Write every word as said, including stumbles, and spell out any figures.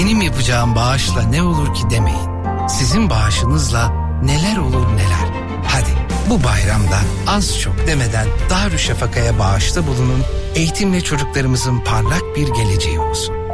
benim yapacağım bağışla ne olur ki demeyin. Sizin bağışınızla neler olur neler. Hadi bu bayramda az çok demeden Darüşşafaka'ya bağışta bulunun. Eğitimle çocuklarımızın parlak bir geleceği olsun.